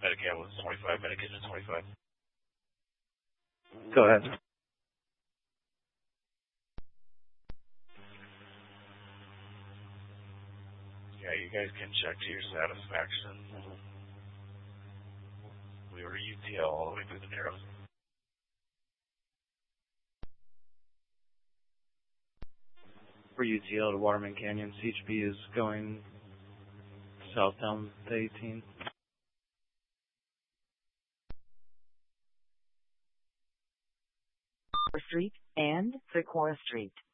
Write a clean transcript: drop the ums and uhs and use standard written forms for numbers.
Medicab was 25, Medicaid is 25. Go ahead. Yeah, you guys can check to your satisfaction. We were UTL all the way through the Narrows. For UTL to Waterman Canyon, CHP is going south down the 18. Street and Sequoia Street.